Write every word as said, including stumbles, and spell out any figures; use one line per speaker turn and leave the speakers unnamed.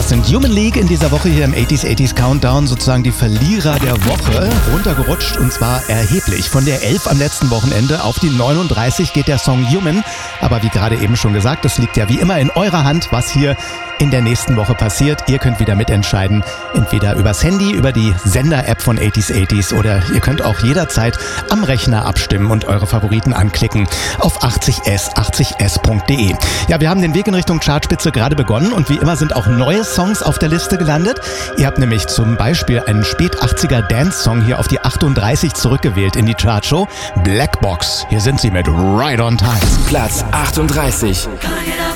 Das sind Human League in dieser Woche hier im achtziger achtziger Countdown, sozusagen die Verlierer der Woche, runtergerutscht und zwar erheblich. Von der elf am letzten Wochenende auf die neununddreißig geht der Song Human. Aber wie gerade eben schon gesagt, das liegt ja wie immer in eurer Hand, was hier in der nächsten Woche passiert. Ihr könnt wieder mitentscheiden, entweder übers Handy, über die Sender-App von achtziger achtziger oder ihr könnt auch jederzeit am Rechner abstimmen und eure Favoriten anklicken auf achtzig s achtzig s punkt de. Ja, wir haben den Weg in Richtung Chartspitze gerade begonnen und wie immer sind auch neue Songs auf der Liste gelandet. Ihr habt nämlich zum Beispiel einen Spät-achtziger Dance-Song hier auf die achtunddreißig zurückgewählt in die Chartshow. Black Box. Hier sind sie mit Right on Time.
Platz achtunddreißig.
Can't get up